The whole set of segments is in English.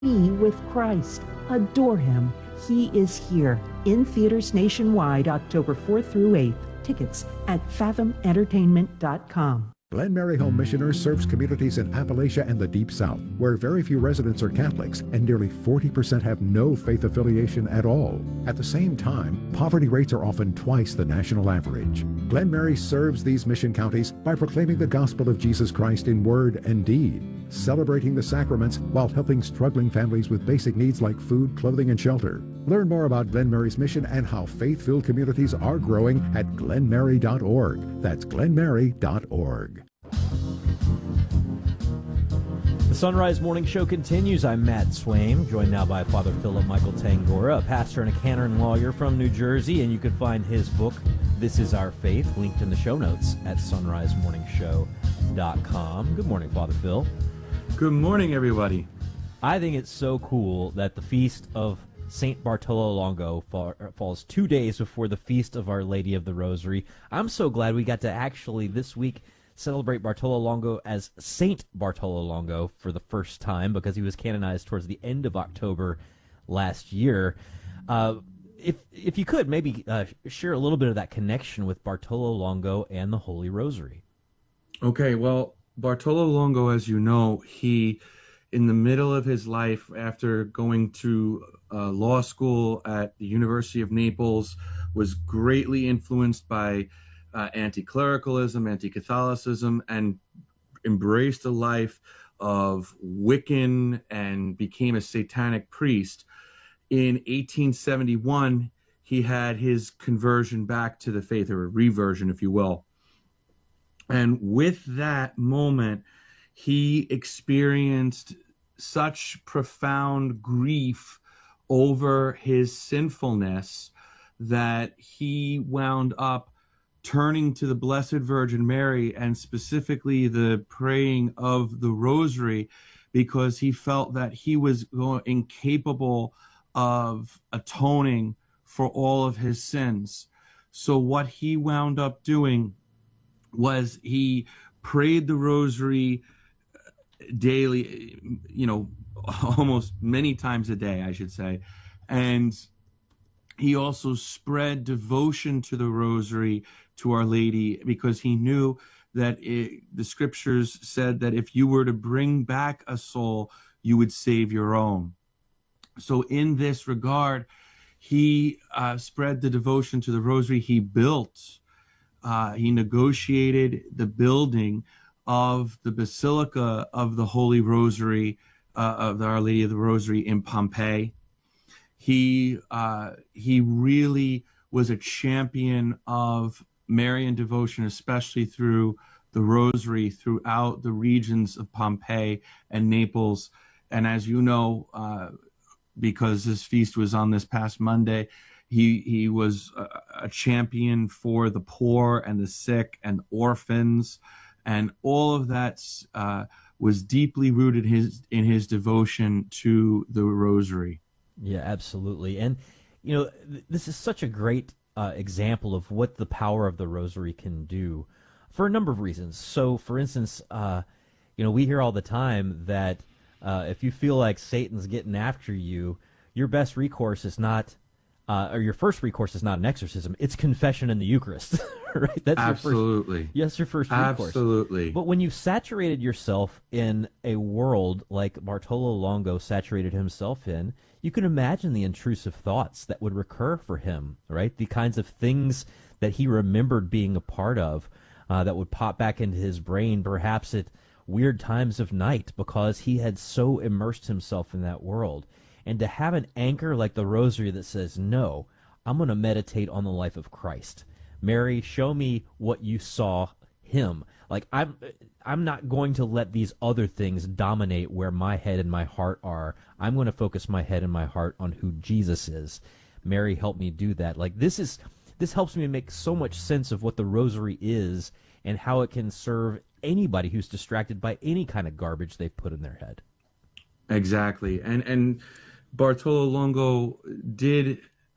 Be with Christ. Adore him. He is here. In theaters nationwide, October 4th through 8th. Tickets at fathomentertainment.com. Glen Mary Home Missioners serves communities in Appalachia and the Deep South, where very few residents are Catholics and nearly 40% have no faith affiliation at all. At the same time, poverty rates are often twice the national average. Glen Mary serves these mission counties by proclaiming the gospel of Jesus Christ in word and deed, celebrating the sacraments while helping struggling families with basic needs like food, clothing, and shelter. Learn more about Glen Mary's mission and how faith-filled communities are growing at glenmary.org. That's glenmary.org. The Sunrise Morning Show continues. I'm Matt Swaim, joined now by Father Philip Michael Tangora, a pastor and a canon lawyer from New Jersey, and you can find his book, This Is Our Faith, linked in the show notes at sunrisemorningshow.com. Good morning, Father Phil. Good morning, everybody. I think it's so cool that the feast of St. Bartolo Longo falls 2 days before the feast of Our Lady of the Rosary. I'm so glad we got to actually this week celebrate Bartolo Longo as Saint Bartolo Longo for the first time, because he was canonized towards the end of October last year. If you could, maybe share a little bit of that connection with Bartolo Longo and the Holy Rosary. Okay, well, Bartolo Longo, as you know, he, in the middle of his life, after going to law school at the University of Naples, was greatly influenced by anti-clericalism, anti-Catholicism, and embraced a life of Wiccan and became a satanic priest. In 1871, he had his conversion back to the faith, or a reversion, if you will. And with that moment, he experienced such profound grief over his sinfulness that he wound up turning to the Blessed Virgin Mary, and specifically the praying of the Rosary, because he felt that he was incapable of atoning for all of his sins. So what he wound up doing was he prayed the Rosary daily, almost many times a day, I should say. And he also spread devotion to the Rosary, to Our Lady, because he knew that the scriptures said that if you were to bring back a soul, you would save your own. So in this regard, he spread the devotion to the Rosary. He negotiated the building of the Basilica of the Holy Rosary, of Our Lady of the Rosary in Pompeii. He really was a champion of Marian devotion, especially through the Rosary throughout the regions of Pompeii and Naples. And as you know, because this feast was on this past Monday, he was a champion for the poor and the sick and orphans, and all of that was deeply rooted in his devotion to the Rosary. Yeah, absolutely. And, this is such a great example of what the power of the Rosary can do for a number of reasons. So, for instance, we hear all the time that if you feel like Satan's getting after you, your best recourse is not, or your first recourse is not an exorcism, it's confession in the Eucharist, right? That's absolutely. Your first recourse. Absolutely. But when you've saturated yourself in a world like Bartolo Longo saturated himself in, you can imagine the intrusive thoughts that would recur for him, right? The kinds of things that he remembered being a part of that would pop back into his brain, perhaps at weird times of night, because he had so immersed himself in that world. And to have an anchor like the Rosary that says, no, I'm going to meditate on the life of Christ. Mary, show me what you saw him. Like, I'm not going to let these other things dominate where my head and my heart are. I'm going to focus my head and my heart on who Jesus is. Mary, help me do that. Like, this helps me make so much sense of what the Rosary is and how it can serve anybody who's distracted by any kind of garbage they put in their head. Exactly. And Bartolo Longo did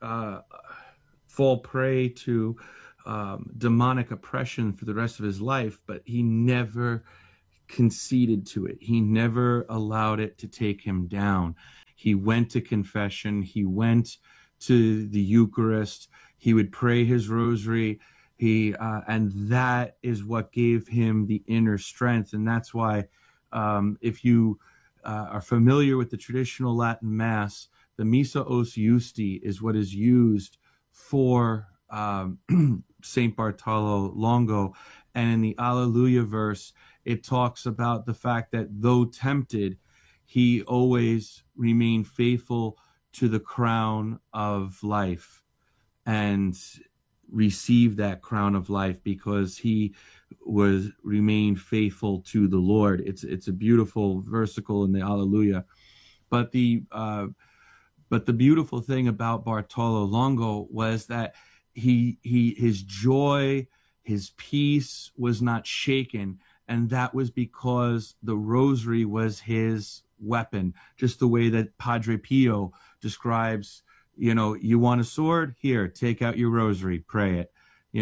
fall prey to demonic oppression for the rest of his life, but he never conceded to it. He never allowed it to take him down. He went to confession. He went to the Eucharist. He would pray his rosary. And that is what gave him the inner strength. And that's why, if you are familiar with the traditional Latin Mass, the Missa Os Justi is what is used for Saint Bartolo Longo. And in the Alleluia verse, it talks about the fact that though tempted, he always remained faithful to the crown of life and received that crown of life because he remained faithful to the Lord. It's a beautiful versicle in the Alleluia. But the beautiful thing about Bartolo Longo was that his joy, his peace was not shaken. And that was because the rosary was his weapon, just the way that Padre Pio describes, you want a sword? Here, take out your rosary, pray it.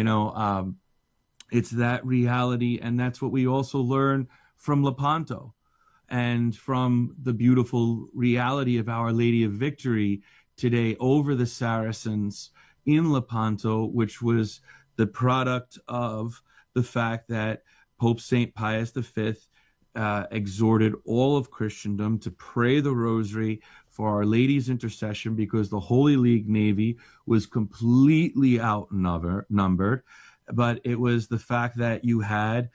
It's that reality. And that's what we also learn from Lepanto and from the beautiful reality of Our Lady of Victory today over the Saracens in Lepanto, which was the product of the fact that Pope St. Pius V exhorted all of Christendom to pray the rosary for Our Lady's intercession because the Holy League Navy was completely outnumbered. But it was the fact that you had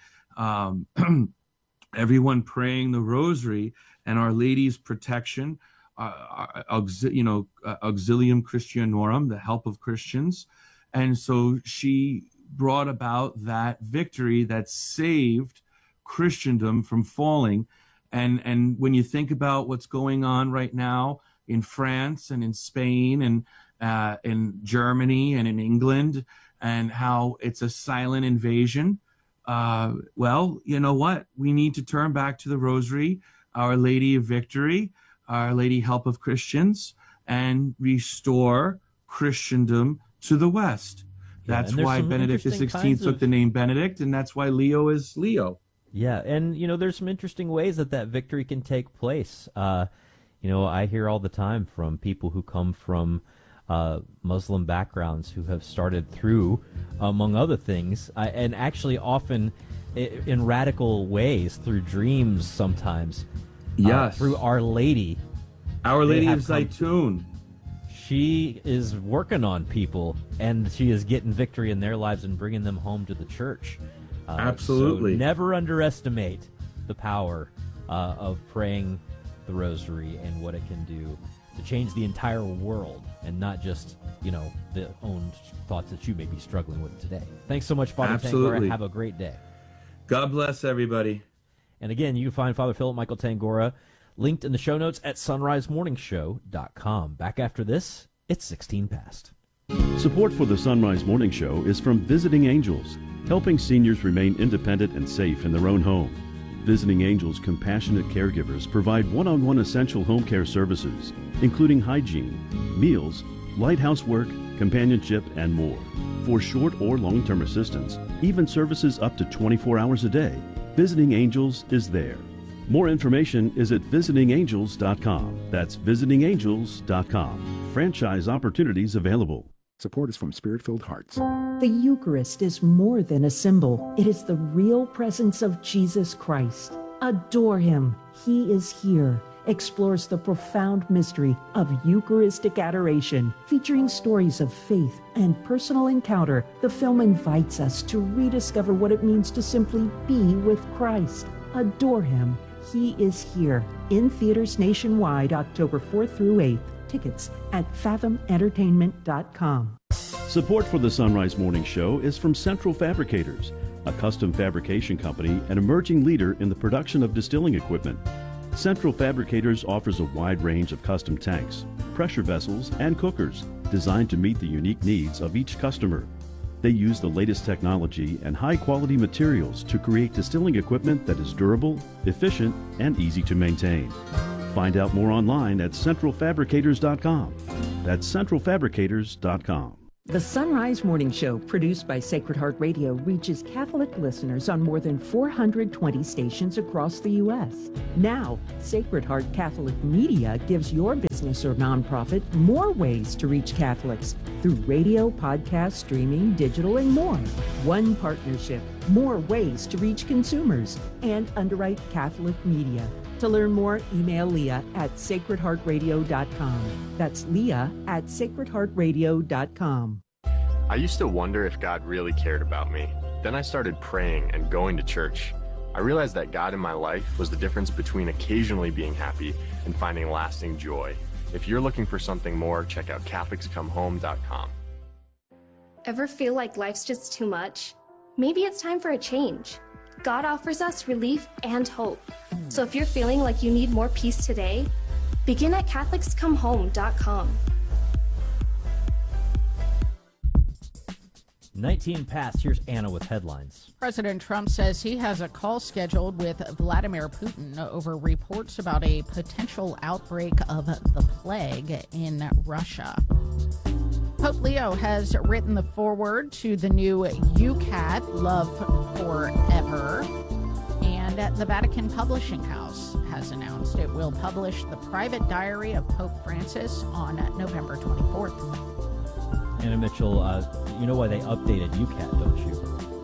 everyone praying the rosary and Our Lady's protection, Auxilium Christianorum, the help of Christians. And so she brought about that victory that saved Christendom from falling. And when you think about what's going on right now in France and in Spain and in Germany and in England, and how it's a silent invasion, well, you know what? We need to turn back to the Rosary, Our Lady of Victory, Our Lady Help of Christians, and restore Christendom to the West. That's why Benedict XVI took the name Benedict, and that's why Leo is Leo. Yeah, and there's some interesting ways that victory can take place. I hear all the time from people who come from Muslim backgrounds who have started through, among other things, and actually often in radical ways, through dreams sometimes. Yes. Through Our Lady. Our Lady of Zaytun. She is working on people, and she is getting victory in their lives and bringing them home to the church. Absolutely. So never underestimate the power of praying the rosary and what it can do to change the entire world, and not just, the own thoughts that you may be struggling with today. Thanks so much, Father Tangora. Have a great day. God bless everybody. And again, you can find Father Philip Michael Tangora linked in the show notes at sunrisemorningshow.com. Back after this, it's 16 past. Support for the Sunrise Morning Show is from Visiting Angels, helping seniors remain independent and safe in their own home. Visiting Angels compassionate caregivers provide one-on-one essential home care services, including hygiene, meals, light housework, companionship, and more. For short or long-term assistance, even services up to 24 hours a day, Visiting Angels is there. More information is at visitingangels.com. That's visitingangels.com. Franchise opportunities available. Support is from Spirit-Filled Hearts. The Eucharist is more than a symbol. It is the real presence of Jesus Christ. Adore Him. He is here. Explores the profound mystery of Eucharistic adoration, featuring stories of faith and personal encounter. The film invites us to rediscover what it means to simply be with Christ. Adore Him. He is here. In theaters nationwide, October 4th through 8th. Tickets at fathomentertainment.com. Support for the Sunrise Morning Show is from Central Fabricators, a custom fabrication company and emerging leader in the production of distilling equipment. Central Fabricators offers a wide range of custom tanks, pressure vessels, and cookers designed to meet the unique needs of each customer. They use the latest technology and high-quality materials to create distilling equipment that is durable, efficient, and easy to maintain. Find out more online at centralfabricators.com. That's centralfabricators.com. The Sunrise Morning Show, produced by Sacred Heart Radio, reaches Catholic listeners on more than 420 stations across the U.S. Now, Sacred Heart Catholic Media gives your business or nonprofit more ways to reach Catholics through radio, podcast, streaming, digital, and more. One partnership, more ways to reach consumers, and underwrite Catholic media. To learn more, email Leah at sacredheartradio.com. That's Leah at sacredheartradio.com. I used to wonder if God really cared about me. Then I started praying and going to church. I realized that God in my life was the difference between occasionally being happy and finding lasting joy. If you're looking for something more, check out CatholicsComeHome.com. Ever feel like life's just too much? Maybe it's time for a change. God offers us relief and hope. So if you're feeling like you need more peace today, begin at CatholicsComeHome.com. 19 past. Here's Anna with headlines. President Trump says he has a call scheduled with Vladimir Putin over reports about a potential outbreak of the plague in Russia. Pope Leo has written the foreword to the new UCAT, Love Forever, and the Vatican Publishing House has announced it will publish the private diary of Pope Francis on November 24th. Anna Mitchell, you know why they updated UCAT, don't you?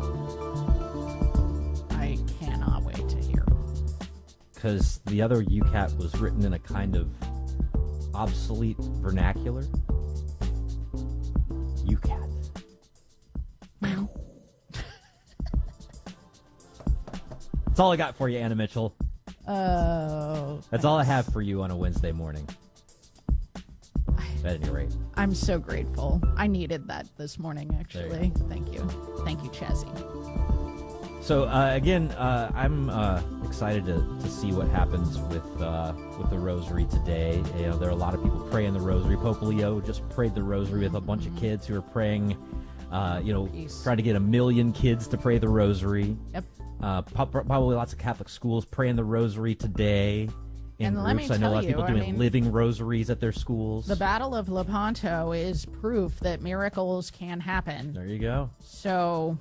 I cannot wait to hear. Because the other UCAT was written in a kind of obsolete vernacular. UCAT. That's all I got for you, Anna Mitchell. Oh. That's all I have for you on a Wednesday morning. At any rate. I'm so grateful. I needed that this morning, actually. Thank you. Thank you, Chazzy. So, again, I'm excited to see what happens with the rosary today. You know, there are a lot of people praying the rosary. Pope Leo just prayed the rosary with a bunch of kids who are praying, trying to get 1 million kids to pray the rosary. Yep. Probably lots of Catholic schools praying the rosary today. In and groups. I know a lot of people doing living rosaries at their schools. The Battle of Lepanto is proof that miracles can happen. There you go. So,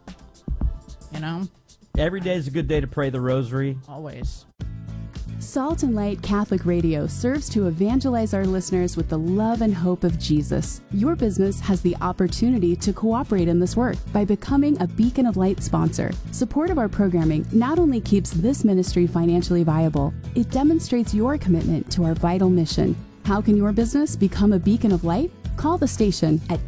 every day is a good day to pray the rosary. Always. Salt and Light Catholic Radio serves to evangelize our listeners with the love and hope of Jesus. Your business has the opportunity to cooperate in this work by becoming a Beacon of Light sponsor. Support of our programming not only keeps this ministry financially viable, it demonstrates your commitment to our vital mission. How can your business become a Beacon of Light? Call the station at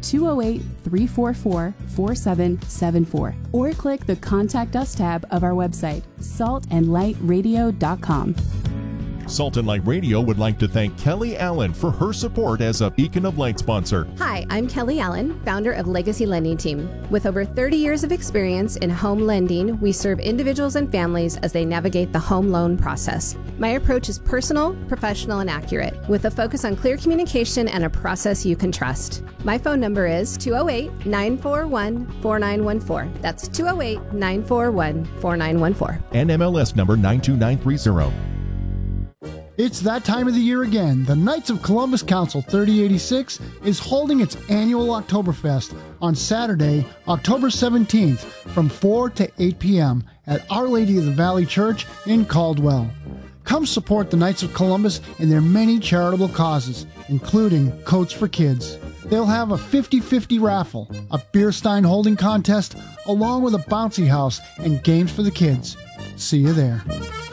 208-344-4774 or click the Contact Us tab of our website, saltandlightradio.com. Salt and Light Radio would like to thank Kelly Allen for her support as a Beacon of Light sponsor. Hi, I'm Kelly Allen, founder of Legacy Lending Team. With over 30 years of experience in home lending, we serve individuals and families as they navigate the home loan process. My approach is personal, professional, and accurate, with a focus on clear communication and a process you can trust. My phone number is 208-941-4914. That's 208-941-4914. And MLS number 92930. It's that time of the year again. The Knights of Columbus Council 3086 is holding its annual Oktoberfest on Saturday, October 17th from 4 to 8 p.m. at Our Lady of the Valley Church in Caldwell. Come support the Knights of Columbus in their many charitable causes, including Coats for Kids. They'll have a 50-50 raffle, a beer stein holding contest, along with a bouncy house and games for the kids. See you there.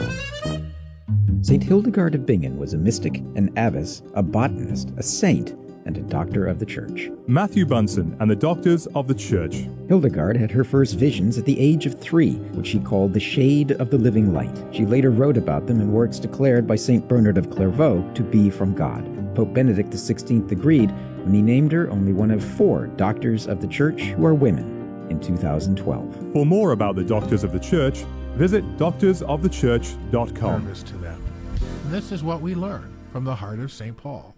St. Hildegard of Bingen was a mystic, an abbess, a botanist, a saint, and a doctor of the Church. Matthew Bunsen and the Doctors of the Church. Hildegard had her first visions at the age of 3, which she called the shade of the living light. She later wrote about them in works declared by St. Bernard of Clairvaux to be from God. Pope Benedict XVI agreed when he named her only one of 4 doctors of the Church who are women in 2012. For more about the Doctors of the Church, visit doctorsofthechurch.com. Service to them. And this is what we learn from the heart of St. Paul.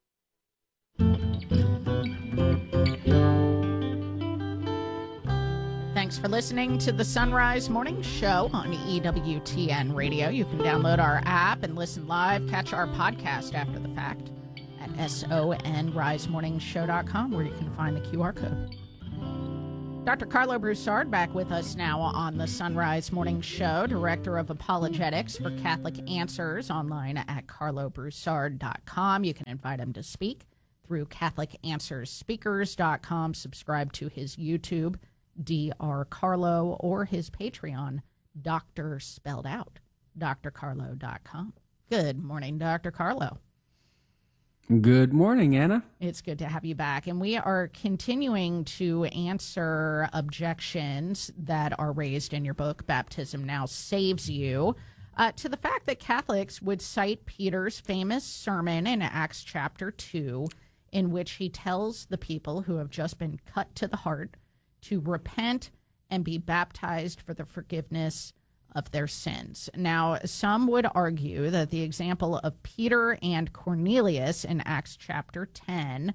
Thanks for listening to the Sunrise Morning Show on EWTN Radio. You can download our app and listen live, catch our podcast after the fact at sonrisemorningshow.com, where you can find the QR code. Dr. Carlo Broussard back with us now on the Sunrise Morning Show, Director of Apologetics for Catholic Answers, online at carlobroussard.com. You can invite him to speak through CatholicAnswersSpeakers.com. Subscribe to his YouTube, Dr. Carlo, or his Patreon, Dr. Spelled Out, drcarlo.com. Good morning, Dr. Carlo. Good morning, Anna. It's good to have you back. And we are continuing to answer objections that are raised in your book, Baptism Now Saves You, to the fact that Catholics would cite Peter's famous sermon in Acts chapter 2, in which he tells the people who have just been cut to the heart to repent and be baptized for the forgiveness of their sins. Now, some would argue that the example of Peter and Cornelius in Acts chapter 10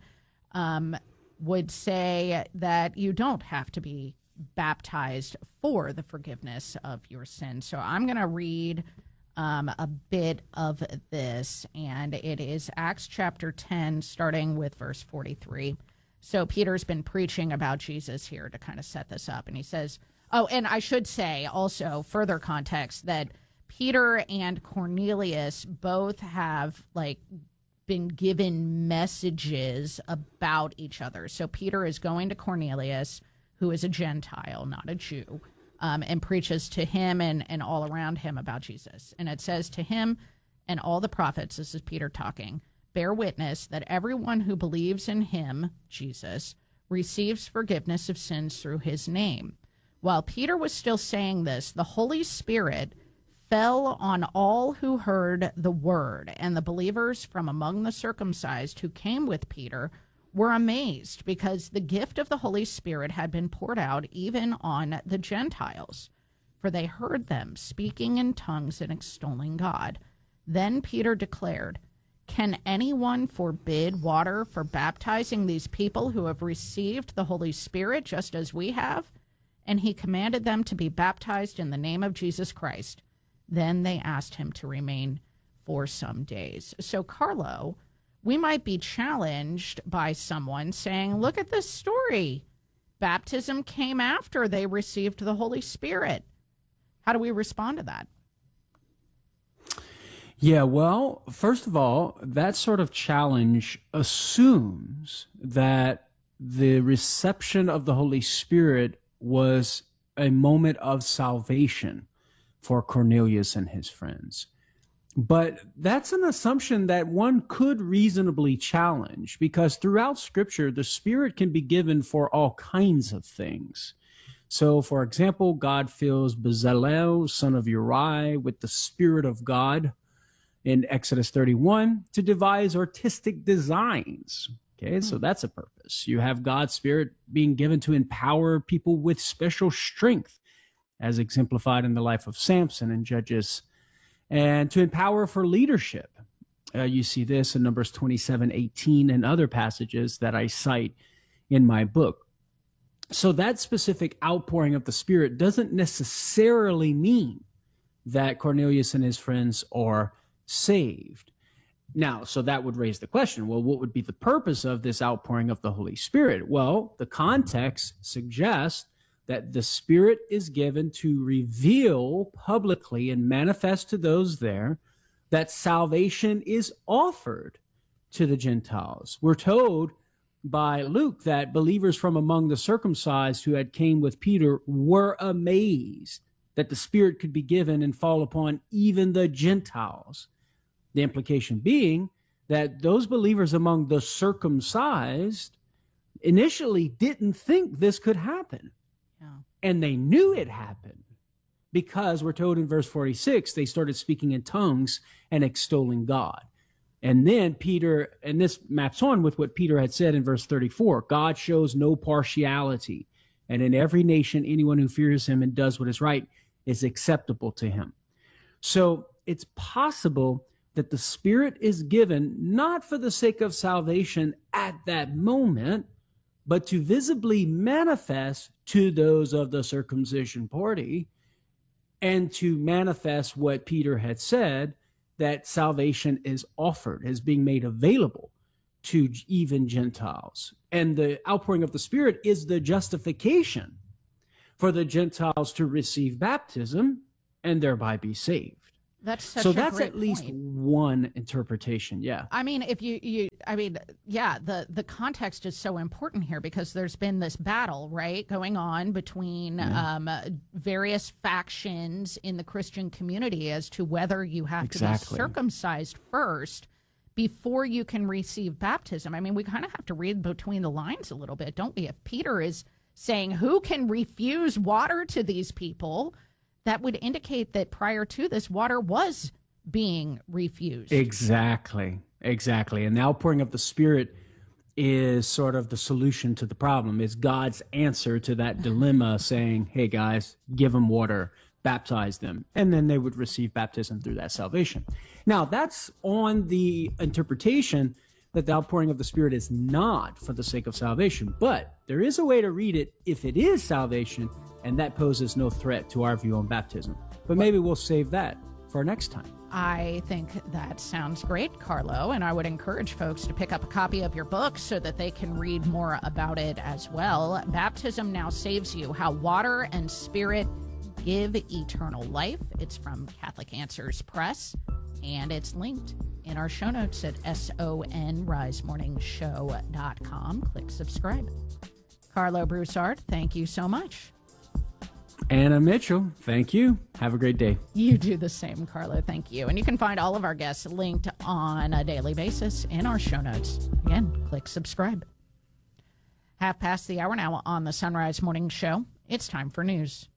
would say that you don't have to be baptized for the forgiveness of your sins. So I'm going to read a bit of this, and it is Acts chapter 10, starting with verse 43. So Peter's been preaching about Jesus here to kind of set this up, and he says, oh, and I should say also, further context, that Peter and Cornelius both have been given messages about each other. So Peter is going to Cornelius, who is a Gentile, not a Jew, and preaches to him and all around him about Jesus. And it says, to him and all the prophets, this is Peter talking, bear witness that everyone who believes in him, Jesus, receives forgiveness of sins through his name. While Peter was still saying this, the Holy Spirit fell on all who heard the word, and the believers from among the circumcised who came with Peter were amazed because the gift of the Holy Spirit had been poured out even on the Gentiles, for they heard them speaking in tongues and extolling God. Then Peter declared, can anyone forbid water for baptizing these people who have received the Holy Spirit just as we have? And he commanded them to be baptized in the name of Jesus Christ. Then they asked him to remain for some days. So, Carlo, we might be challenged by someone saying, look at this story. Baptism came after they received the Holy Spirit. How do we respond to that? Yeah, well, first of all, that sort of challenge assumes that the reception of the Holy Spirit was a moment of salvation for Cornelius and his friends. But that's an assumption that one could reasonably challenge, because throughout Scripture, the Spirit can be given for all kinds of things. So, for example, God fills Bezalel, son of Uri, with the Spirit of God in Exodus 31 to devise artistic designs. Okay, so that's a purpose. You have God's Spirit being given to empower people with special strength, as exemplified in the life of Samson in Judges, and to empower for leadership. You see this in Numbers 27:18 and other passages that I cite in my book. So that specific outpouring of the Spirit doesn't necessarily mean that Cornelius and his friends are saved. Now, so that would raise the question, well, what would be the purpose of this outpouring of the Holy Spirit? Well, the context suggests that the Spirit is given to reveal publicly and manifest to those there that salvation is offered to the Gentiles. We're told by Luke that believers from among the circumcised who had came with Peter were amazed that the Spirit could be given and fall upon even the Gentiles. The implication being that those believers among the circumcised initially didn't think this could happen. Yeah. And they knew it happened because we're told in verse 46, they started speaking in tongues and extolling God. And then Peter, and this maps on with what Peter had said in verse 34, God shows no partiality, and in every nation, anyone who fears him and does what is right is acceptable to him. So it's possible that the Spirit is given not for the sake of salvation at that moment, but to visibly manifest to those of the circumcision party and to manifest what Peter had said, that salvation is offered, is being made available to even Gentiles. And the outpouring of the Spirit is the justification for the Gentiles to receive baptism and thereby be saved. That's such so a that's great at least point. one interpretation. Yeah. I mean, if the context is so important here because there's been this battle, right, going on between various factions in the Christian community as to whether you have to be circumcised first before you can receive baptism. I mean, we kind of have to read between the lines a little bit, don't we? If Peter is saying, who can refuse water to these people, that would indicate that prior to this, water was being refused. Exactly. And the outpouring of the Spirit is sort of the solution to the problem, is God's answer to that dilemma, saying, hey, guys, give them water, baptize them, and then they would receive baptism through that salvation. Now, that's on the interpretation that the outpouring of the Spirit is not for the sake of salvation, but there is a way to read it if it is salvation, and that poses no threat to our view on baptism. But maybe we'll save that for next time. I think that sounds great, Carlo, and I would encourage folks to pick up a copy of your book so that they can read more about it as well. Baptism Now Saves You, How Water and Spirit Give Eternal Life. It's from Catholic Answers Press, and it's linked in our show notes at sonrisemorningshow.com. Click subscribe. Carlo Broussard, thank you so much. Anna Mitchell, thank you. Have a great day. You do the same, Carlo. Thank you. And you can find all of our guests linked on a daily basis in our show notes. Again, click subscribe. 5:30 now on the Sunrise Morning Show. It's time for news.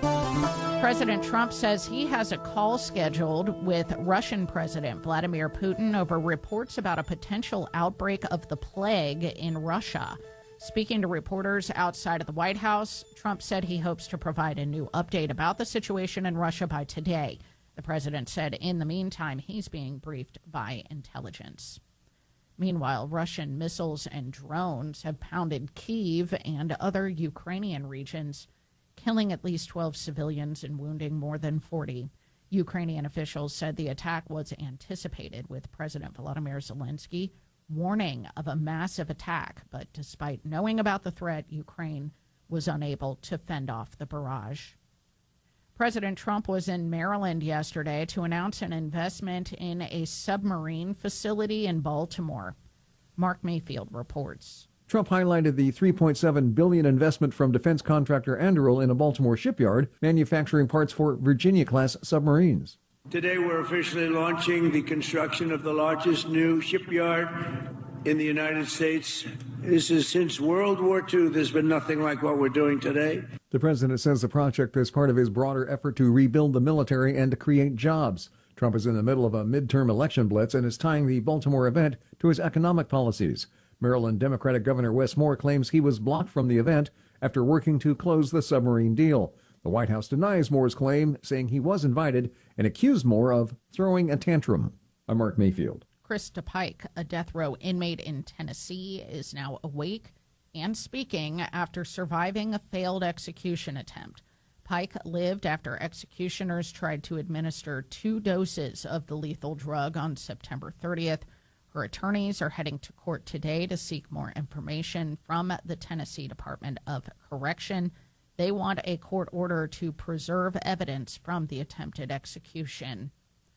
President Trump says he has a call scheduled with Russian President Vladimir Putin over reports about a potential outbreak of the plague in Russia. Speaking to reporters outside of the White House, Trump said he hopes to provide a new update about the situation in Russia by today. The president said in the meantime, he's being briefed by intelligence. Meanwhile, Russian missiles and drones have pounded Kyiv and other Ukrainian regions, killing at least 12 civilians and wounding more than 40. Ukrainian officials said the attack was anticipated, with President Volodymyr Zelensky warning of a massive attack, but despite knowing about the threat, Ukraine was unable to fend off the barrage. President Trump was in Maryland yesterday to announce an investment in a submarine facility in Baltimore. Mark Mayfield reports. Trump highlighted the $3.7 billion investment from defense contractor Anduril in a Baltimore shipyard, manufacturing parts for Virginia-class submarines. Today, we're officially launching the construction of the largest new shipyard in the United States. This is since World War II. There's been nothing like what we're doing today. The president says the project is part of his broader effort to rebuild the military and to create jobs. Trump is in the middle of a midterm election blitz and is tying the Baltimore event to his economic policies. Maryland Democratic Governor Wes Moore claims he was blocked from the event after working to close the submarine deal. The White House denies Moore's claim, saying he was invited, and accused Moore of throwing a tantrum. I'm Mark Mayfield. Krista Pike, a death row inmate in Tennessee, is now awake and speaking after surviving a failed execution attempt. Pike lived after executioners tried to administer 2 doses of the lethal drug on September 30th. Her attorneys are heading to court today to seek more information from the Tennessee Department of Correction. They want a court order to preserve evidence from the attempted execution.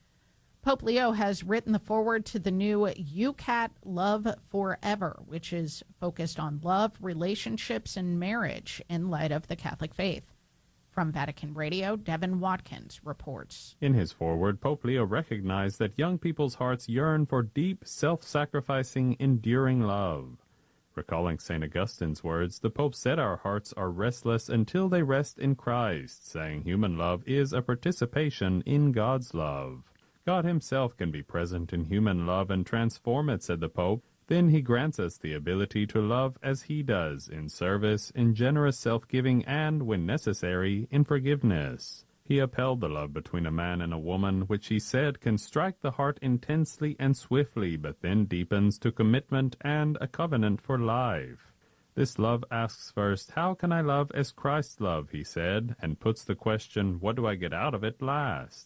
Pope Leo has written the foreword to the new UCAT Love Forever, which is focused on love, relationships, and marriage in light of the Catholic faith. From Vatican Radio, Devin Watkins reports. In his foreword, Pope Leo recognized that young people's hearts yearn for deep, self-sacrificing, enduring love. Recalling St. Augustine's words, the Pope said our hearts are restless until they rest in Christ, saying human love is a participation in God's love. God himself can be present in human love and transform it, said the Pope. Then he grants us the ability to love as he does, in service, in generous self-giving, and, when necessary, in forgiveness. He upheld the love between a man and a woman, which he said can strike the heart intensely and swiftly, but then deepens to commitment and a covenant for life. This love asks first, how can I love as Christ loved, he said, and puts the question, what do I get out of it, last.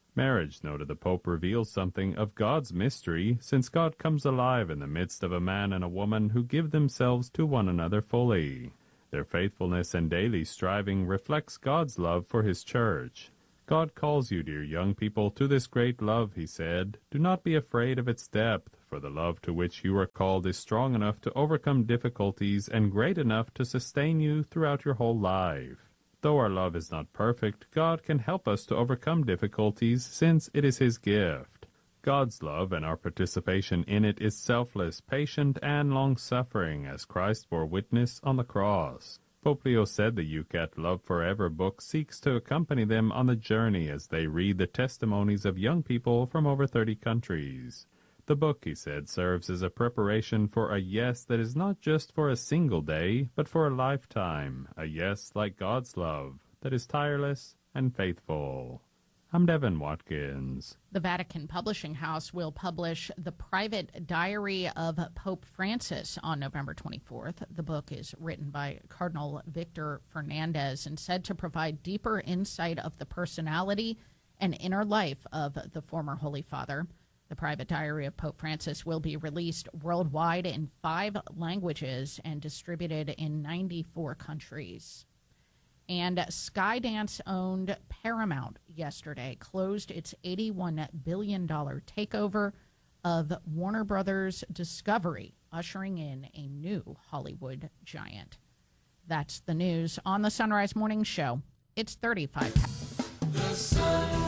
Marriage, noted the Pope, reveals something of God's mystery, since God comes alive in the midst of a man and a woman who give themselves to one another fully. Their faithfulness and daily striving reflects God's love for His church. God calls you, dear young people, to this great love, he said. Do not be afraid of its depth, for the love to which you are called is strong enough to overcome difficulties and great enough to sustain you throughout your whole life. Though our love is not perfect, God can help us to overcome difficulties since it is His gift. God's love and our participation in it is selfless, patient, and long-suffering, as Christ bore witness on the cross. Pope Leo said the Yucat Love Forever book seeks to accompany them on the journey as they read the testimonies of young people from over 30 countries. The book, he said, serves as a preparation for a yes that is not just for a single day, but for a lifetime, a yes like God's love, that is tireless and faithful. I'm Devin Watkins. The Vatican Publishing House will publish The Private Diary of Pope Francis on November 24th. The book is written by Cardinal Victor Fernandez and said to provide deeper insight of the personality and inner life of the former Holy Father. The Private Diary of Pope Francis will be released worldwide in 5 languages and distributed in 94 countries. And Skydance-owned Paramount yesterday closed its $81 billion takeover of Warner Brothers Discovery, ushering in a new Hollywood giant. That's the news on the Sunrise Morning Show. It's 35 past.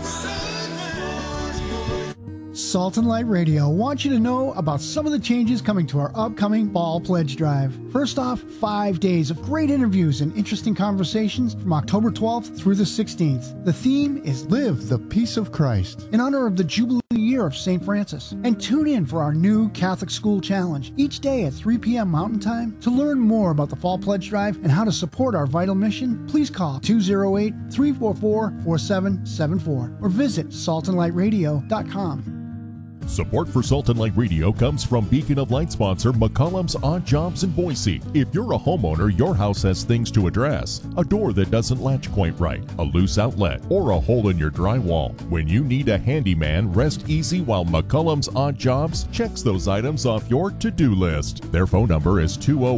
Salt and Light Radio wants you to know about some of the changes coming to our upcoming Fall Pledge Drive. First off, 5 days of great interviews and interesting conversations from October 12th through the 16th. The theme is Live the Peace of Christ, in honor of the Jubilee year of St. Francis. And tune in for our new Catholic School Challenge each day at 3 p.m. Mountain Time. To learn more about the Fall Pledge Drive and how to support our vital mission, please call 208-344-4774 or visit saltandlightradio.com. Support for Salt and Light Radio comes from Beacon of Light sponsor McCollum's Odd Jobs in Boise. If you're a homeowner, your house has things to address. A door that doesn't latch quite right, a loose outlet, or a hole in your drywall. When you need a handyman, rest easy while McCollum's Odd Jobs checks those items off your to-do list. Their phone number is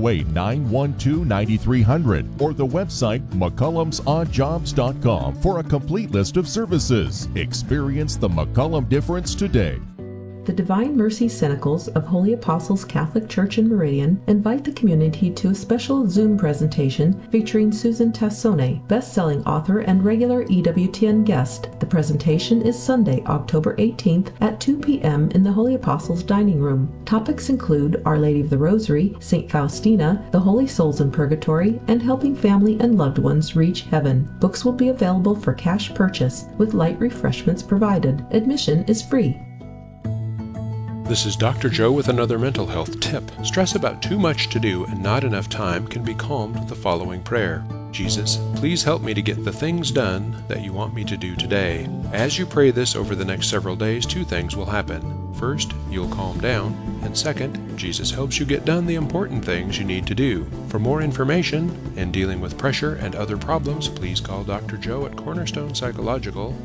208-912-9300 or the website McCollum'soddjobs.com for a complete list of services. Experience the McCollum difference today. The Divine Mercy Cenacles of Holy Apostles Catholic Church in Meridian invite the community to a special Zoom presentation featuring Susan Tassone, best-selling author and regular EWTN guest. The presentation is Sunday, October 18th at 2 p.m. in the Holy Apostles Dining Room. Topics include Our Lady of the Rosary, St. Faustina, the Holy Souls in Purgatory, and helping family and loved ones reach heaven. Books will be available for cash purchase, with light refreshments provided. Admission is free. This is Dr. Joe with another mental health tip. Stress about too much to do and not enough time can be calmed with the following prayer. Jesus, please help me to get the things done that you want me to do today. As you pray this over the next several days, 2 things will happen. First, you'll calm down, and second, Jesus helps you get done the important things you need to do. For more information in dealing with pressure and other problems, please call Dr. Joe at Cornerstone Psychological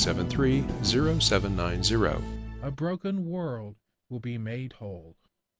373-0790. A broken world will be made whole.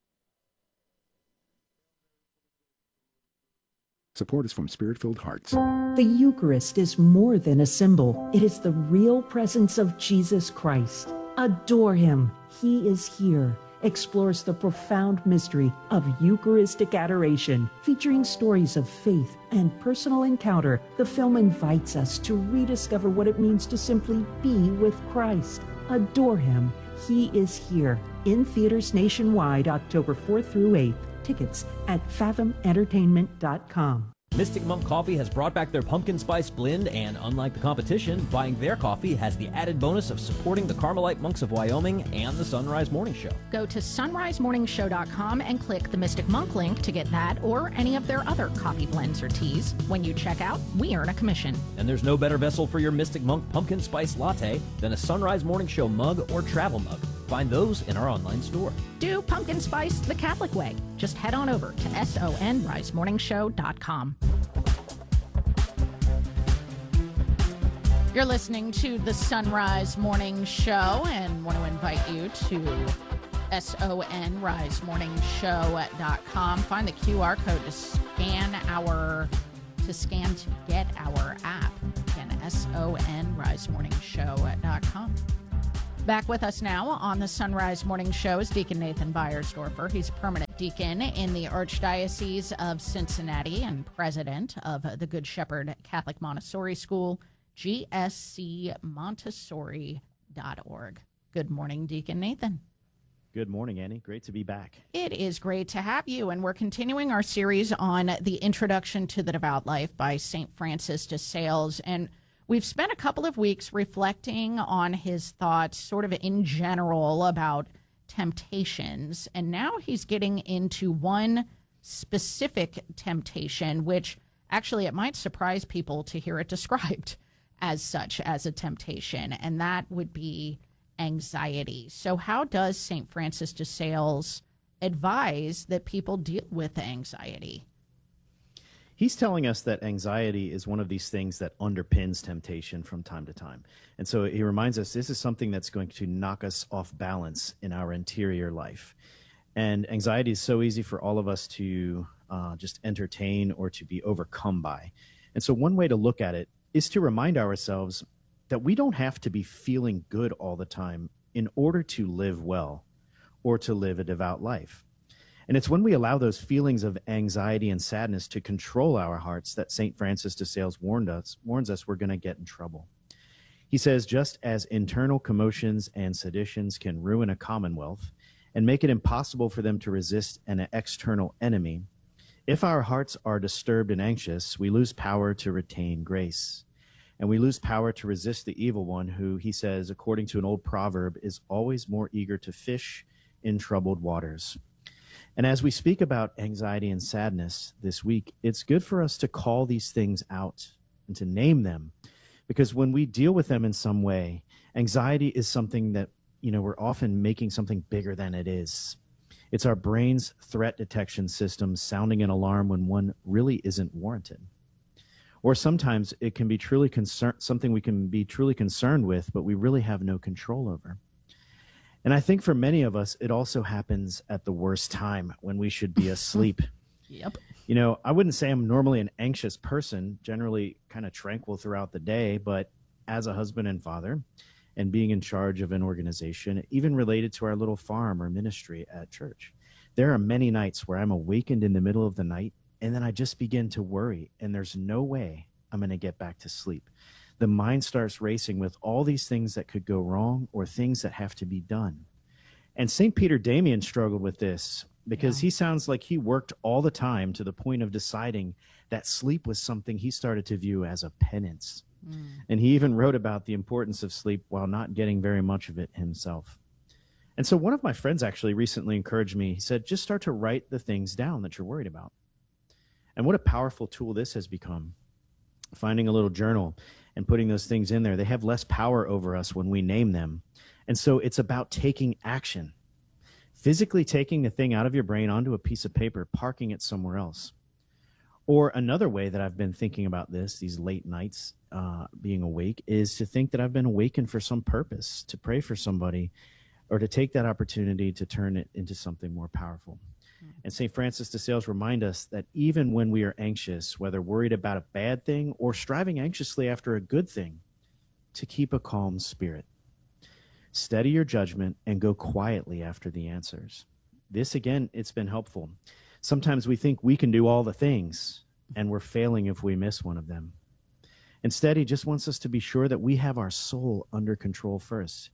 Support is from Spirit-Filled Hearts. The Eucharist is more than a symbol. It is the real presence of Jesus Christ. Adore Him. He is here. Explores the profound mystery of Eucharistic adoration, featuring stories of faith and personal encounter. The film invites us to rediscover what it means to simply be with Christ. Adore Him. He is here. In theaters nationwide, October 4th through 8th. Tickets at fathomentertainment.com. Mystic Monk Coffee has brought back their pumpkin spice blend, and unlike the competition, buying their coffee has the added bonus of supporting the Carmelite Monks of Wyoming and the Sunrise Morning Show. Go to sunrisemorningshow.com and click the Mystic Monk link to get that or any of their other coffee blends or teas. When you check out, we earn a commission. And there's no better vessel for your Mystic Monk pumpkin spice latte than a Sunrise Morning Show mug or travel mug. Find those in our online store. Do pumpkin spice the Catholic way. Just head on over to sonrisemorningshow.com. You're listening to the Sunrise Morning Show and want to invite you to sonrisemorningshow.com. Find the QR code to get our app. Again, sonrisemorningshow.com. Back with us now on the Sunrise Morning Show is Deacon Nathan Beiersdorfer. He's a permanent deacon in the Archdiocese of Cincinnati and president of the Good Shepherd Catholic Montessori School, gscmontessori.org. Good morning, Deacon Nathan. Good morning, Annie. Great to be back. It is great to have you, and we're continuing our series on the Introduction to the Devout Life by St. Francis de Sales, and we've spent a couple of weeks reflecting on his thoughts sort of in general about temptations, and now he's getting into one specific temptation, which actually it might surprise people to hear it described as such, as a temptation, and that would be anxiety. So how does St. Francis de Sales advise that people deal with anxiety? He's telling us that anxiety is one of these things that underpins temptation from time to time. And so he reminds us this is something that's going to knock us off balance in our interior life. And anxiety is so easy for all of us to just entertain or to be overcome by. And so one way to look at it is to remind ourselves that we don't have to be feeling good all the time in order to live well or to live a devout life. And it's when we allow those feelings of anxiety and sadness to control our hearts that St. Francis de Sales warns us we're going to get in trouble. He says, just as internal commotions and seditions can ruin a commonwealth and make it impossible for them to resist an external enemy, if our hearts are disturbed and anxious, we lose power to retain grace. And we lose power to resist the evil one who, he says, according to an old proverb, is always more eager to fish in troubled waters. And as we speak about anxiety and sadness this week, it's good for us to call these things out and to name them, because when we deal with them in some way, anxiety is something that, we're often making something bigger than it is. It's our brain's threat detection system sounding an alarm when one really isn't warranted. Or sometimes it can be something we can be truly concerned with, but we really have no control over. And I think for many of us, it also happens at the worst time when we should be asleep. Yep. I wouldn't say I'm normally an anxious person, generally kind of tranquil throughout the day, but as a husband and father and being in charge of an organization, even related to our little farm or ministry at church, there are many nights where I'm awakened in the middle of the night and then I just begin to worry, and there's no way I'm going to get back to sleep. The mind starts racing with all these things that could go wrong or things that have to be done. And St. Peter Damian struggled with this because he sounds like he worked all the time to the point of deciding that sleep was something he started to view as a penance. And he even wrote about the importance of sleep while not getting very much of it himself. And so one of my friends actually recently encouraged me. He said, just start to write the things down that you're worried about. And what a powerful tool this has become. Finding a little journal and putting those things in there, they have less power over us when we name them. And so it's about taking action, physically taking the thing out of your brain onto a piece of paper, parking it somewhere else. Or another way that I've been thinking about this, these late nights being awake, is to think that I've been awakened for some purpose, to pray for somebody, or to take that opportunity to turn it into something more powerful. And St. Francis de Sales remind us that even when we are anxious, whether worried about a bad thing or striving anxiously after a good thing, to keep a calm spirit. Steady your judgment and go quietly after the answers. This, again, it's been helpful. Sometimes we think we can do all the things, and we're failing if we miss one of them. Instead, he just wants us to be sure that we have our soul under control first.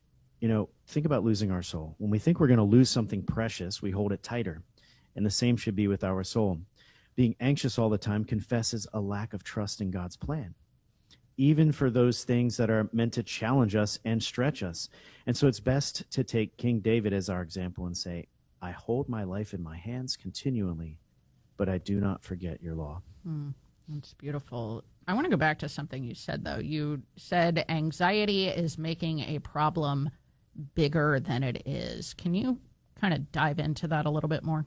Think about losing our soul. When we think we're going to lose something precious, we hold it tighter. And the same should be with our soul. Being anxious all the time confesses a lack of trust in God's plan, even for those things that are meant to challenge us and stretch us. And so it's best to take King David as our example and say, I hold my life in my hands continually, but I do not forget your law. That's beautiful. I want to go back to something you said, though. You said anxiety is making a problem bigger than it is. Can you kind of dive into that a little bit more?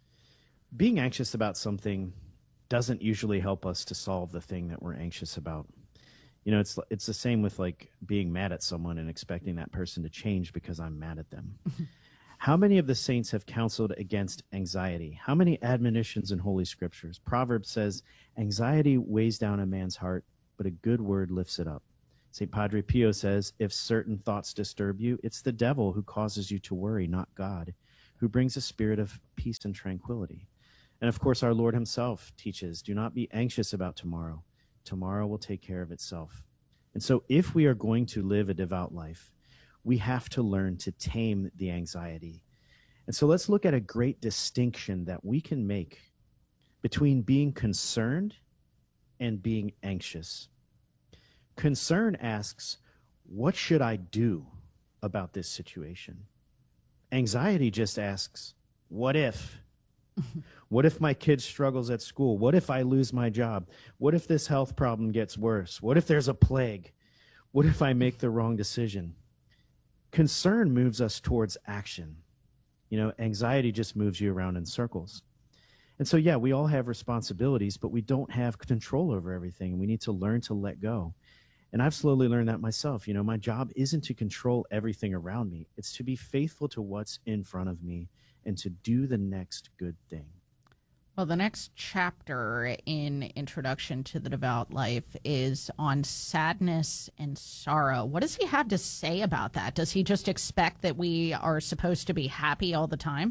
Being anxious about something doesn't usually help us to solve the thing that we're anxious about. You know, it's the same with like being mad at someone and expecting that person to change because I'm mad at them. How many of the saints have counseled against anxiety? How many admonitions in Holy Scriptures? Proverbs says, anxiety weighs down a man's heart, but a good word lifts it up. St. Padre Pio says, if certain thoughts disturb you, it's the devil who causes you to worry, not God, who brings a spirit of peace and tranquility. And of course, our Lord himself teaches, do not be anxious about tomorrow. Tomorrow will take care of itself. And so if we are going to live a devout life, we have to learn to tame the anxiety. And so let's look at a great distinction that we can make between being concerned and being anxious. Concern asks, what should I do about this situation? Anxiety just asks, what if? What if my kid struggles at school? What if I lose my job? What if this health problem gets worse? What if there's a plague? What if I make the wrong decision? Concern moves us towards action. You know, anxiety just moves you around in circles. And so, yeah, we all have responsibilities, but we don't have control over everything. We need to learn to let go. And I've slowly learned that myself. You know, my job isn't to control everything around me. It's to be faithful to what's in front of me and to do the next good thing. Well, the next chapter in Introduction to the Devout Life is on sadness and sorrow. What does he have to say about that? Does he just expect that we are supposed to be happy all the time?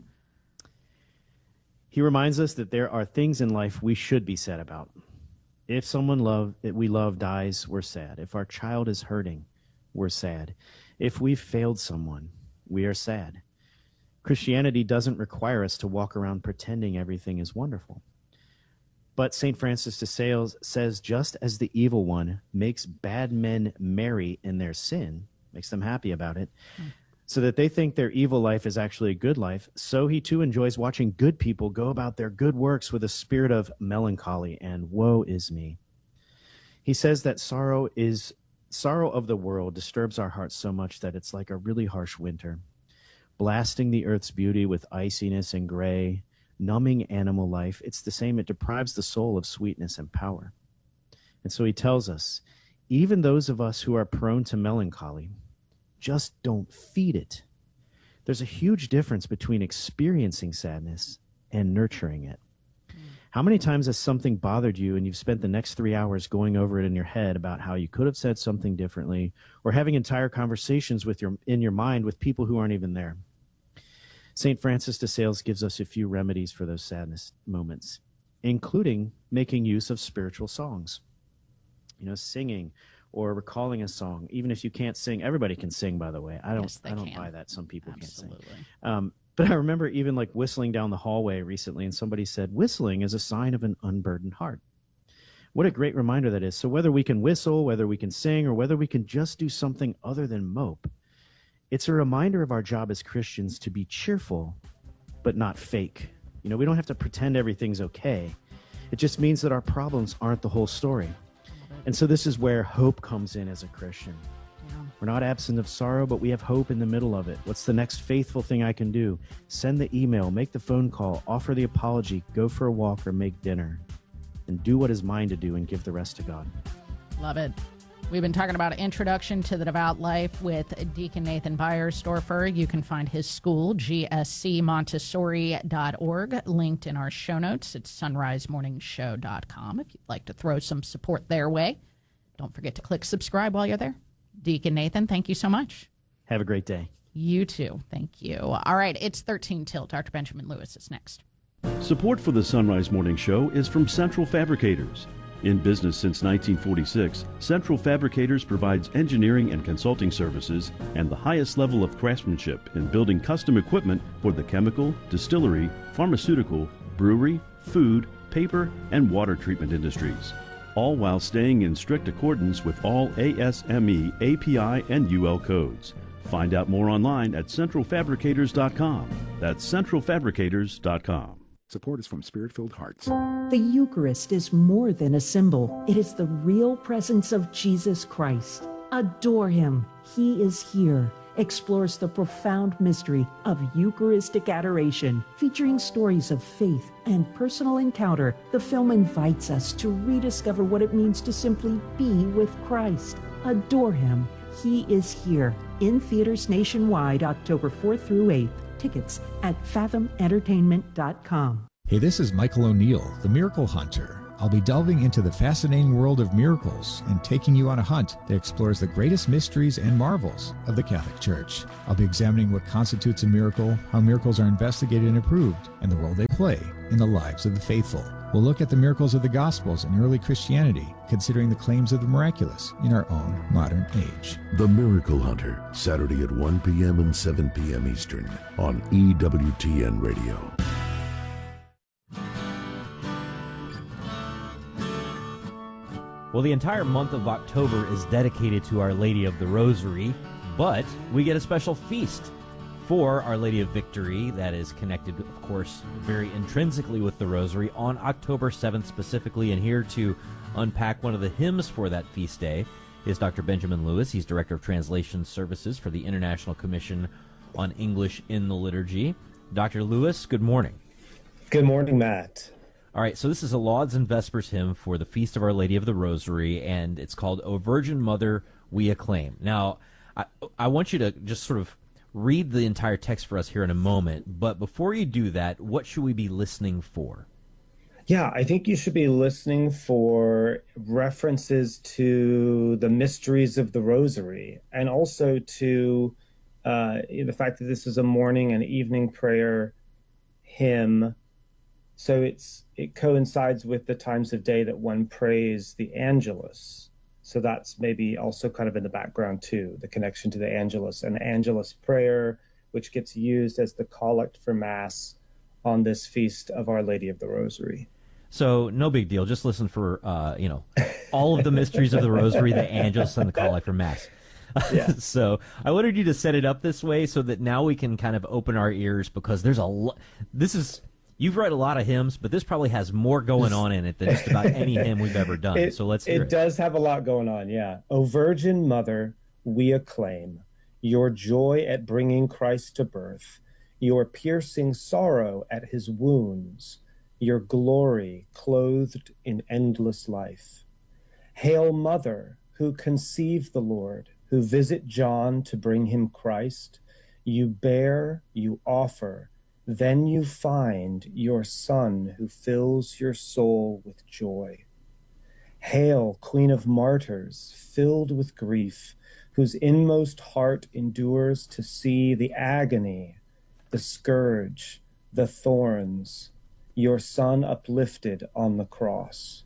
He reminds us that there are things in life we should be sad about. If someone we love dies, we're sad. If our child is hurting, we're sad. If we've failed someone, we are sad. Christianity doesn't require us to walk around pretending everything is wonderful. But St. Francis de Sales says, just as the evil one makes bad men merry in their sin, makes them happy about it, so that they think their evil life is actually a good life, so he too enjoys watching good people go about their good works with a spirit of melancholy and woe is me. He says that sorrow of the world disturbs our hearts so much that it's like a really harsh winter, blasting the earth's beauty with iciness and gray, numbing animal life. It's the same. It deprives the soul of sweetness and power. And so he tells us, even those of us who are prone to melancholy, just don't feed it. There's a huge difference between experiencing sadness and nurturing it. How many times has something bothered you and you've spent the next 3 hours going over it in your head about how you could have said something differently, or having entire conversations in your mind with people who aren't even there? St. Francis de Sales gives us a few remedies for those sadness moments, including making use of spiritual songs. You know, singing or recalling a song. Even if you can't sing, everybody can sing, by the way. I don't buy that. Some people can't sing. But I remember even like whistling down the hallway recently, and somebody said, whistling is a sign of an unburdened heart. What a great reminder that is. So whether we can whistle, whether we can sing, or whether we can just do something other than mope, it's a reminder of our job as Christians to be cheerful, but not fake. You know, we don't have to pretend everything's okay. It just means that our problems aren't the whole story. And so this is where hope comes in as a Christian. We're not absent of sorrow, but we have hope in the middle of it. What's the next faithful thing I can do? Send the email, make the phone call, offer the apology, go for a walk, or make dinner. And do what is mine to do and give the rest to God. Love it. We've been talking about Introduction to the Devout Life with Deacon Nathan Beiersdorfer. You can find his school, gscmontessori.org, linked in our show notes at sunrisemorningshow.com if you'd like to throw some support their way. Don't forget to click subscribe while you're there. Deacon Nathan, thank you so much. Have a great day. You too. Thank you. All right, it's 13 till. Dr. Benjamin Lewis is next. Support for the Sunrise Morning Show is from Central Fabricators. In business since 1946, Central Fabricators provides engineering and consulting services and the highest level of craftsmanship in building custom equipment for the chemical, distillery, pharmaceutical, brewery, food, paper, and water treatment industries, all while staying in strict accordance with all ASME, API, and UL codes. Find out more online at centralfabricators.com. That's centralfabricators.com. Support is from Spirit-Filled Hearts. The Eucharist is more than a symbol. It is the real presence of Jesus Christ. Adore him. He is here. explores the profound mystery of Eucharistic adoration. Featuring stories of faith and personal encounter, the film invites us to rediscover what it means to simply be with Christ. Adore Him. He is here. In theaters nationwide, October 4th through 8th. Tickets at fathomentertainment.com. Hey, this is Michael O'Neill, the Miracle Hunter. I'll be delving into the fascinating world of miracles and taking you on a hunt that explores the greatest mysteries and marvels of the Catholic Church. I'll be examining what constitutes a miracle, how miracles are investigated and approved, and the role they play in the lives of the faithful. We'll look at the miracles of the Gospels and early Christianity, considering the claims of the miraculous in our own modern age. The Miracle Hunter, Saturday at 1 p.m. and 7 p.m. Eastern on EWTN Radio. Well, the entire month of October is dedicated to Our Lady of the Rosary, but we get a special feast for Our Lady of Victory that is connected, of course, very intrinsically with the Rosary on October 7th specifically. And here to unpack one of the hymns for that feast day is Dr. Benjamin Lewis. He's Director of Translation Services for the International Commission on English in the Liturgy. Dr. Lewis, good morning. Good morning, Matt. All right, so this is a Lauds and Vespers hymn for the Feast of Our Lady of the Rosary, and it's called O Virgin Mother, We Acclaim. Now, I want you to just sort of read the entire text for us here in a moment, but before you do that, what should we be listening for? Yeah, I think you should be listening for references to the mysteries of the Rosary, and also to the fact that this is a morning and evening prayer hymn. So it coincides with the times of day that one prays the Angelus. So that's maybe also kind of in the background too, the connection to the Angelus. And the Angelus prayer, which gets used as the collect for Mass on this feast of Our Lady of the Rosary. So no big deal. Just listen for, all of the mysteries of the Rosary, the Angelus, and the collect for Mass. Yeah. So I wanted you to set it up this way so that now we can kind of open our ears, because there's you've read a lot of hymns, but this probably has more going on in it than just about any hymn we've ever done. So let's hear it. It does have a lot going on, yeah. O Virgin Mother, we acclaim your joy at bringing Christ to birth, your piercing sorrow at his wounds, your glory clothed in endless life. Hail, Mother, who conceived the Lord, who visit John to bring him Christ. You bear, you offer, then you find your Son who fills your soul with joy. Hail, Queen of Martyrs, filled with grief, whose inmost heart endures to see the agony, the scourge, the thorns, your Son uplifted on the cross.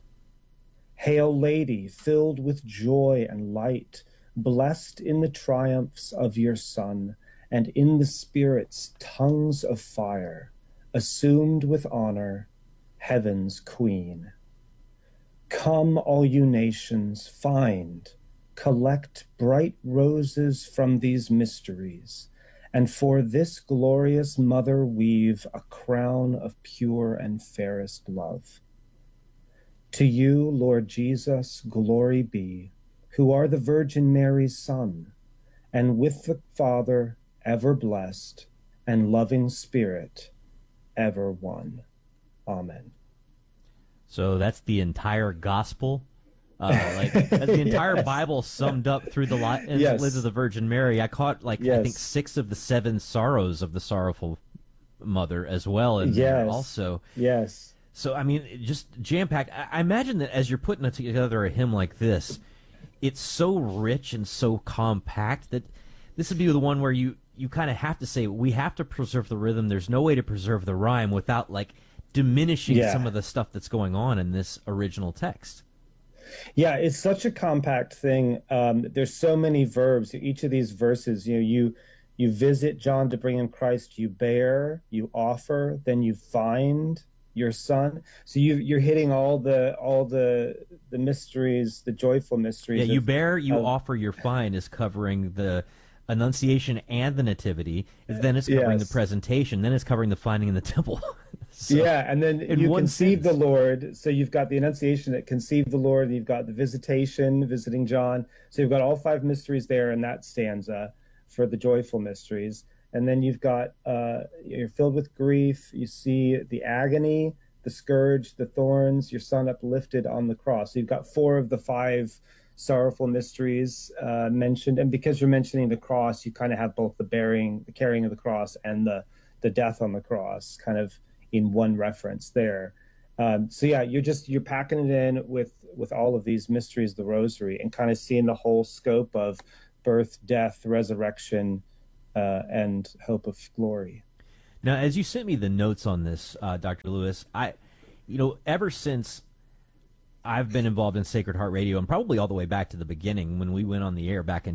Hail, Lady, filled with joy and light, blessed in the triumphs of your Son, and in the Spirit's tongues of fire, assumed with honor, heaven's Queen. Come, all you nations, find, collect bright roses from these mysteries, and for this glorious Mother weave a crown of pure and fairest love. To you, Lord Jesus, glory be, who are the Virgin Mary's Son, and with the Father ever blessed, and loving Spirit, ever one. Amen. So that's the entire gospel. That's the entire Yes. Bible summed up through the Yes. lids of the Virgin Mary. I caught I think 6 of the 7 sorrows of the Sorrowful Mother as well, and Yes. also. Yes. So I mean, just jam packed. I imagine that as you're putting together a hymn like this, it's so rich and so compact that this would be the one where you kind of have to say, we have to preserve the rhythm. There's no way to preserve the rhyme without diminishing some of the stuff that's going on in this original text. Yeah, it's such a compact thing. There's so many verbs. Each of these verses, you visit John to bring him Christ, you bear, you offer, then you find your Son. So you're hitting all the mysteries, the joyful mysteries. Yeah, you bear, you offer, your find is covering the Annunciation and the Nativity. Then it's covering the presentation. Then it's covering the finding in the temple. So, yeah, and then you conceive the Lord. So you've got the Annunciation that conceived the Lord, and you've got the visitation, visiting John. So you've got all 5 mysteries there in that stanza. for the joyful mysteries. And then you've got, you're filled with grief. You see the agony, the scourge, the thorns, your son uplifted on the cross. So you've got 4 of the 5 sorrowful mysteries mentioned. And because you're mentioning the cross, you kind of have both the carrying of the cross and the death on the cross kind of in one reference there. So yeah, you're packing it in with all of these mysteries, the rosary, and kind of seeing the whole scope of birth, death, resurrection, and hope of glory. Now, as you sent me the notes on this, Dr. Lewis, ever since I've been involved in Sacred Heart Radio, and probably all the way back to the beginning when we went on the air back in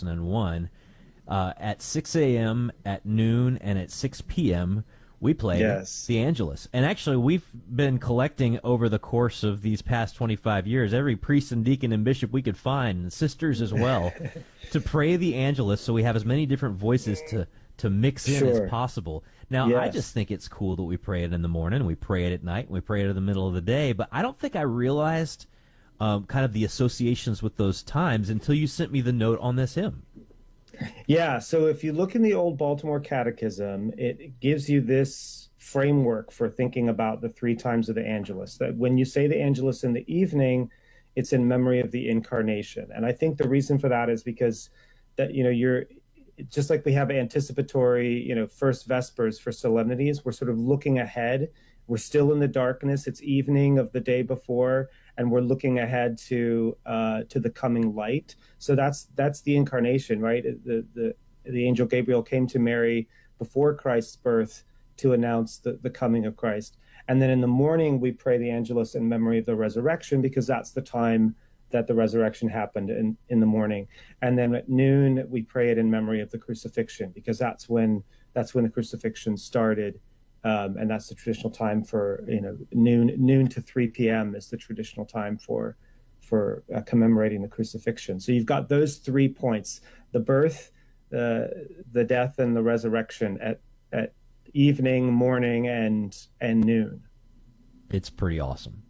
2001, at 6 a.m., at noon, and at 6 p.m., we play the Angelus. And actually, we've been collecting over the course of these past 25 years, every priest and deacon and bishop we could find, and sisters as well, to pray the Angelus so we have as many different voices to mix in as possible. Now, I just think it's cool that we pray it in the morning, we pray it at night, and we pray it in the middle of the day, but I don't think I realized kind of the associations with those times until you sent me the note on this hymn. Yeah, so if you look in the old Baltimore Catechism, it gives you this framework for thinking about the 3 times of the Angelus, that when you say the Angelus in the evening, it's in memory of the Incarnation. And I think the reason for that is because that, you're just like we have anticipatory, first Vespers for solemnities, we're sort of looking ahead. We're still in the darkness. It's evening of the day before, and we're looking ahead to the coming light. So that's the Incarnation, right? The angel Gabriel came to Mary before Christ's birth to announce the coming of Christ. And then in the morning, we pray the Angelus in memory of the resurrection, because that's the time that the resurrection happened in the morning. And then at noon, we pray it in memory of the crucifixion, because that's when the crucifixion started. And that's the traditional time for, noon to 3 p.m. is the traditional time for commemorating the crucifixion. So you've got those 3 points: the birth, the death, and the resurrection at evening, morning, and noon. It's pretty awesome.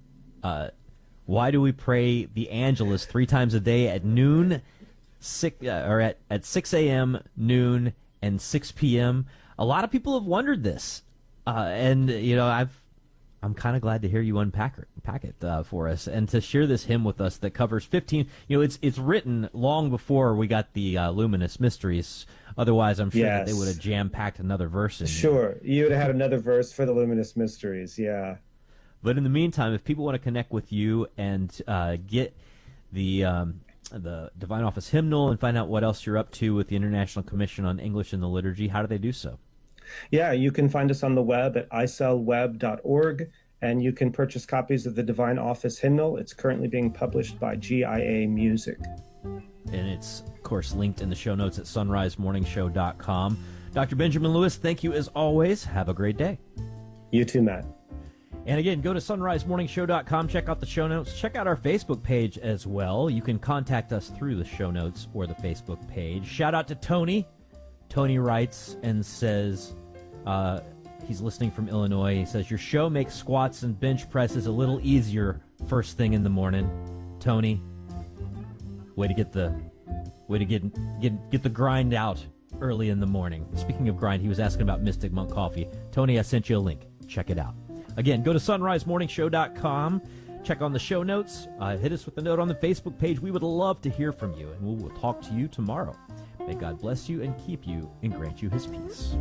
Why do we pray the Angelus 3 times a day at noon, at 6 a.m., noon, and 6 p.m.? A lot of people have wondered this, and I'm kind of glad to hear you unpack it for us, and to share this hymn with us that covers 15. It's written long before we got the Luminous Mysteries. Otherwise, I'm sure that they would have jam-packed another verse in. Sure, you would have had another verse for the Luminous Mysteries, yeah. But in the meantime, if people want to connect with you and get the Divine Office Hymnal and find out what else you're up to with the International Commission on English in the Liturgy, how do they do so? Yeah, you can find us on the web at icelweb.org, and you can purchase copies of the Divine Office Hymnal. It's currently being published by GIA Music. And it's, of course, linked in the show notes at sunrisemorningshow.com. Dr. Benjamin Lewis, thank you as always. Have a great day. You too, Matt. And again, go to sunrisemorningshow.com, check out the show notes, check out our Facebook page as well. You can contact us through the show notes or the Facebook page. Shout out to Tony. Tony writes and says, he's listening from Illinois. He says, your show makes squats and bench presses a little easier first thing in the morning. Tony, way to get the grind out early in the morning. Speaking of grind, he was asking about Mystic Monk Coffee. Tony, I sent you a link. Check it out. Again, go to sunrisemorningshow.com. Check on the show notes. Hit us with a note on the Facebook page. We would love to hear from you, and we will talk to you tomorrow. May God bless you and keep you and grant you his peace.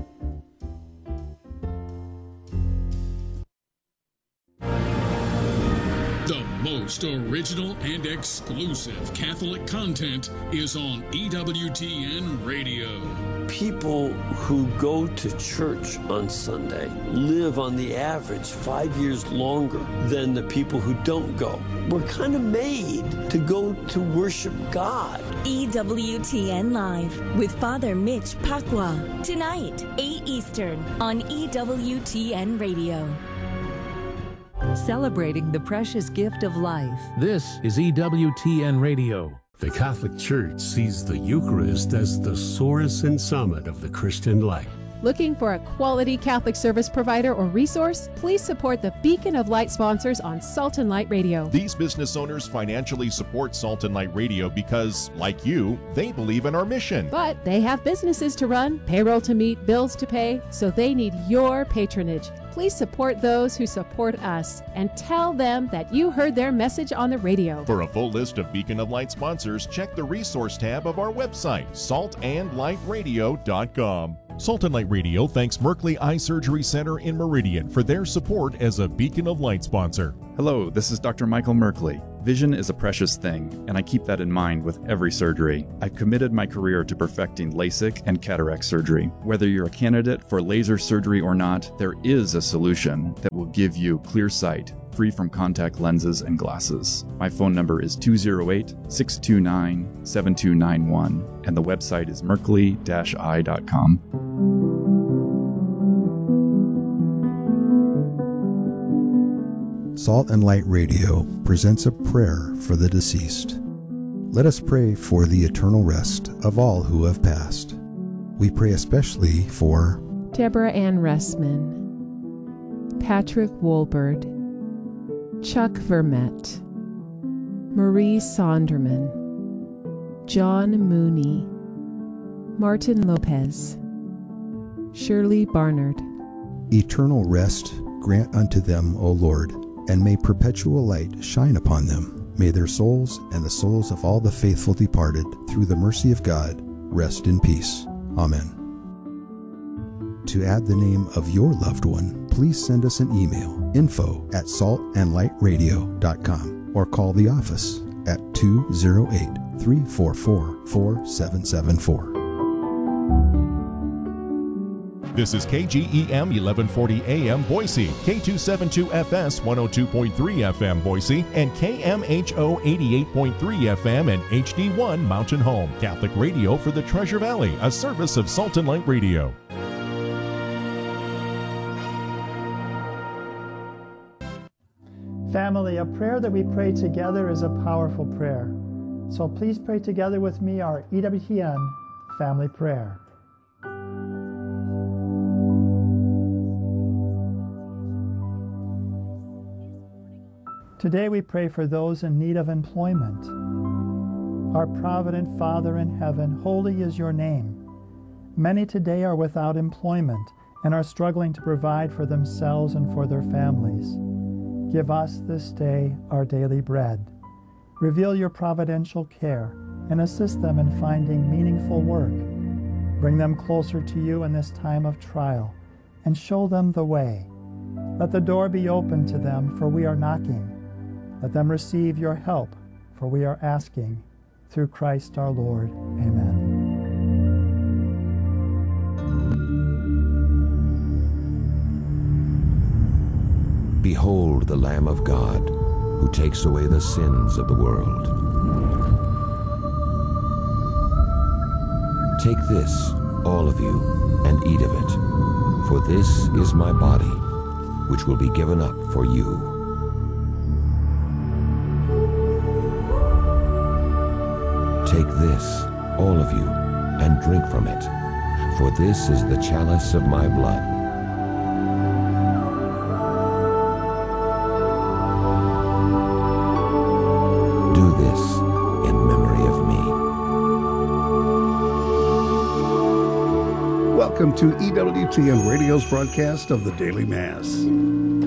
The most original and exclusive Catholic content is on EWTN Radio. People who go to church on Sunday live on the average 5 years longer than the people who don't go. We're kind of made to go to worship God. EWTN Live with Father Mitch Pacwa. Tonight, 8 Eastern on EWTN Radio. Celebrating the precious gift of life. This is EWTN Radio. The Catholic Church sees the Eucharist as the source and summit of the Christian life. Looking for a quality Catholic service provider or resource? Please support the Beacon of Light sponsors on Salt and Light Radio. These business owners financially support Salt and Light Radio because, like you, they believe in our mission. But they have businesses to run, payroll to meet, bills to pay, so they need your patronage. Please support those who support us and tell them that you heard their message on the radio. For a full list of Beacon of Light sponsors, check the resource tab of our website, saltandlightradio.com. Salt and Light Radio thanks Merkley Eye Surgery Center in Meridian for their support as a Beacon of Light sponsor. Hello, this is Dr. Michael Merkley. Vision is a precious thing, and I keep that in mind with every surgery. I've committed my career to perfecting LASIK and cataract surgery. Whether you're a candidate for laser surgery or not, there is a solution that will give you clear sight, free from contact lenses and glasses. My phone number is 208-629-7291, and the website is merkley-eye.com. Salt and Light Radio presents a prayer for the deceased. Let us pray for the eternal rest of all who have passed. We pray especially for Deborah Ann Ressman, Patrick Wolbert, Chuck Vermette, Marie Sonderman, John Mooney, Martin Lopez, Shirley Barnard. Eternal rest grant unto them, O Lord, and may perpetual light shine upon them. May their souls and the souls of all the faithful departed, through the mercy of God, rest in peace. Amen. To add the name of your loved one, please send us an email, info@saltandlightradio.com, or call the office at 208-344-4774. This is KGEM 1140 AM Boise, K272FS 102.3 FM Boise, and KMHO 88.3 FM and HD1 Mountain Home. Catholic radio for the Treasure Valley, a service of Salt and Light Radio. Family, a prayer that we pray together is a powerful prayer. So please pray together with me our EWTN family prayer. Today we pray for those in need of employment. Our provident Father in heaven, holy is your name. Many today are without employment and are struggling to provide for themselves and for their families. Give us this day our daily bread. Reveal your providential care and assist them in finding meaningful work. Bring them closer to you in this time of trial and show them the way. Let the door be open to them, for we are knocking. Let them receive your help, for we are asking. Through Christ our Lord. Amen. Behold the Lamb of God, who takes away the sins of the world. Take this, all of you, and eat of it, for this is my body, which will be given up for you. Take this, all of you, and drink from it, for this is the chalice of my blood. Do this in memory of me. Welcome to EWTN Radio's broadcast of the Daily Mass.